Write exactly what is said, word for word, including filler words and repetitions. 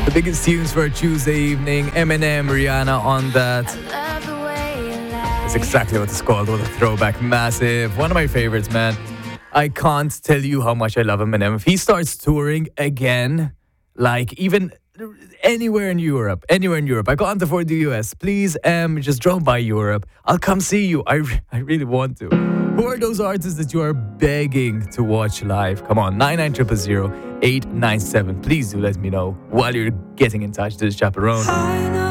The biggest tunes for a Tuesday evening. Eminem, Rihanna on that. That's exactly what it's called. What a throwback. Massive. One of my favorites, man. I can't tell you how much I love Eminem. If he starts touring again, like even anywhere in Europe, anywhere in Europe, I got on to for the U S. Please, um, just drove by Europe. I'll come see you. I, re- I really want to. Who are those artists that you are begging to watch live? Come on, nine nine zero zero eight nine seven. Please do let me know while you're getting in touch to the chaperone.